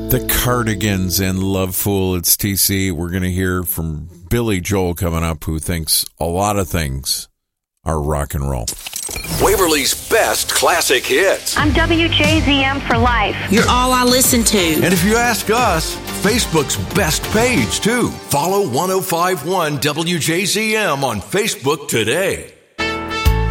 The Cardigans and Love Fool. It's TC. We're going to hear from Billy Joel coming up, who thinks a lot of things are rock and roll. Waverly's best classic hits. I'm WJZM for life. You're all I listen to. And if you ask us, Facebook's best page, too. Follow 105.1 WJZM on Facebook today.